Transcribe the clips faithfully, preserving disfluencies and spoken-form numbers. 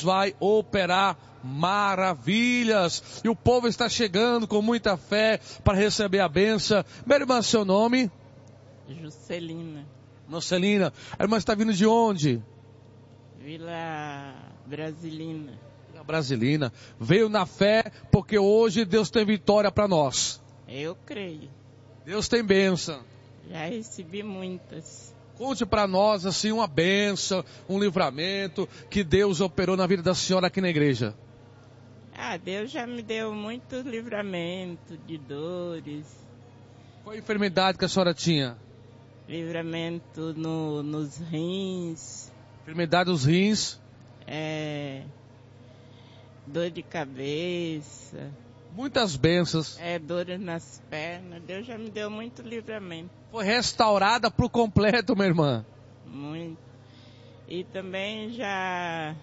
vai operar maravilhas. E o povo está chegando com muita fé para receber a bênção. Minha irmã, seu nome? Juscelina. Juscelina. A irmã está vindo de onde? Vila Brasilina. Vila Brasilina. Veio na fé porque hoje Deus tem vitória para nós. Eu creio. Deus tem bênção. Já recebi muitas. Conte para nós assim uma bênção, um livramento que Deus operou na vida da senhora aqui na igreja. Ah, Deus já me deu muito livramento de dores. Qual a enfermidade que a senhora tinha? Livramento no, nos rins. Enfermidade dos rins. É, dor de cabeça. Muitas bênçãos. É, dores nas pernas. Deus já me deu muito livramento. Foi restaurada por completo, minha irmã. Muito. E também já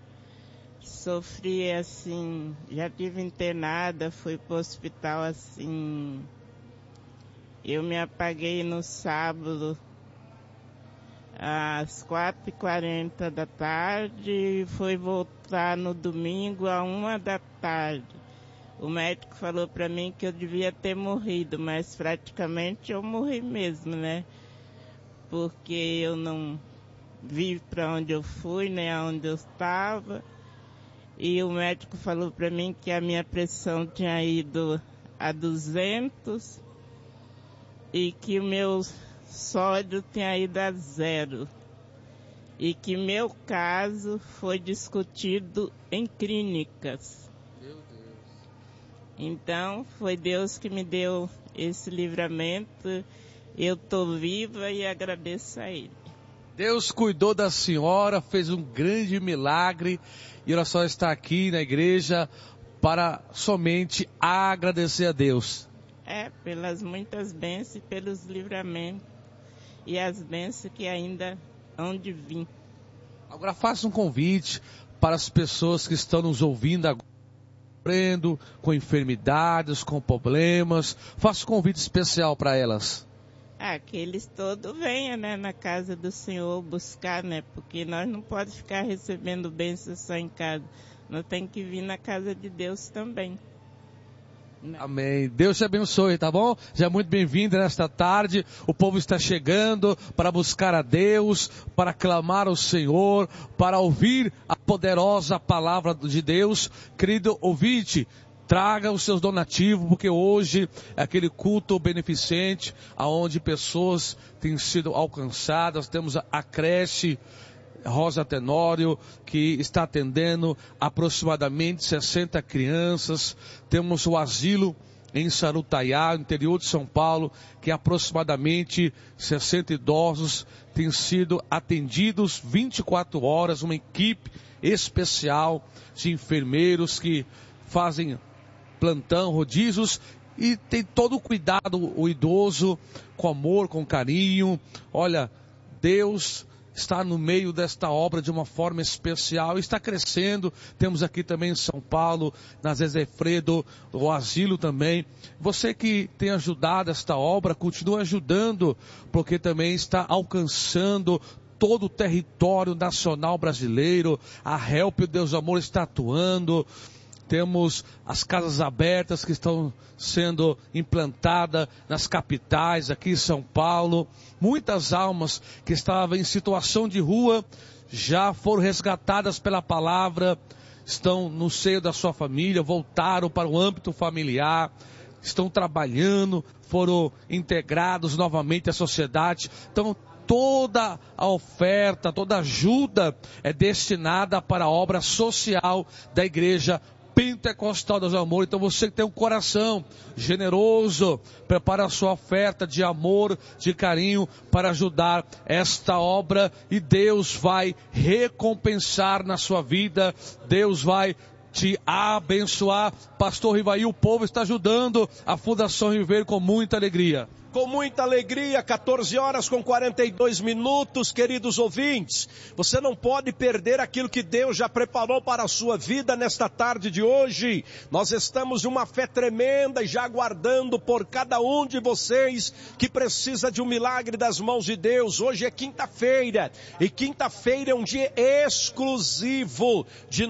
sofri assim, já tive internada, fui para o hospital assim. Eu me apaguei no sábado às quatro e quarenta da tarde e fui voltar no domingo a uma da tarde. O médico falou para mim que eu devia ter morrido, mas praticamente eu morri mesmo, né? Porque eu não vi para onde eu fui, nem aonde eu estava. E o médico falou para mim que a minha pressão tinha ido a duzentos e que o meu sódio tinha ido a zero. E que meu caso foi discutido em clínicas. Então, foi Deus que me deu esse livramento. Eu estou viva e agradeço a Ele. Deus cuidou da senhora, fez um grande milagre. E ela só está aqui na igreja para somente agradecer a Deus. É, pelas muitas bênçãos e pelos livramentos. E as bênçãos que ainda hão de vir. Agora faça um convite para as pessoas que estão nos ouvindo agora. Com enfermidades, com problemas, faça um convite especial para elas. Ah, que eles todos venham, né, na casa do Senhor buscar, né, porque nós não podemos ficar recebendo bênçãos só em casa, nós temos que vir na casa de Deus também. Amém. Deus te abençoe, tá bom? Já é muito bem-vinda nesta tarde. O povo está chegando para buscar a Deus, para clamar ao Senhor, para ouvir a poderosa palavra de Deus. Querido ouvinte, traga os seus donativos, porque hoje é aquele culto beneficente, aonde pessoas têm sido alcançadas. Temos a creche Rosa Tenório, que está atendendo aproximadamente sessenta crianças. Temos o asilo em Sarutaiá, no interior de São Paulo, que aproximadamente sessenta idosos têm sido atendidos vinte e quatro horas, uma equipe especial de enfermeiros que fazem plantão, rodízios, e tem todo o cuidado, o idoso, com amor, com carinho. Olha, Deus está no meio desta obra de uma forma especial, está crescendo. Temos aqui também em São Paulo, na Zezé Fredo, o asilo também. Você que tem ajudado esta obra, continue ajudando, porque também está alcançando todo o território nacional brasileiro. A Help, o Deus do Amor, está atuando. Temos as casas abertas que estão sendo implantadas nas capitais, aqui em São Paulo. Muitas almas que estavam em situação de rua já foram resgatadas pela palavra, estão no seio da sua família, voltaram para o âmbito familiar, estão trabalhando, foram integrados novamente à sociedade. Então, toda a oferta, toda a ajuda é destinada para a obra social da igreja Pentecostal do Amor. Então você que tem um coração generoso, prepara a sua oferta de amor, de carinho para ajudar esta obra, e Deus vai recompensar na sua vida. Deus vai te abençoar. Pastor Rivaí, o povo está ajudando a Fundação Viver com muita alegria. Com muita alegria, quatorze horas com quarenta e dois minutos, queridos ouvintes. Você não pode perder aquilo que Deus já preparou para a sua vida nesta tarde de hoje. Nós estamos em uma fé tremenda e já aguardando por cada um de vocês que precisa de um milagre das mãos de Deus. Hoje é quinta-feira, e quinta-feira é um dia exclusivo de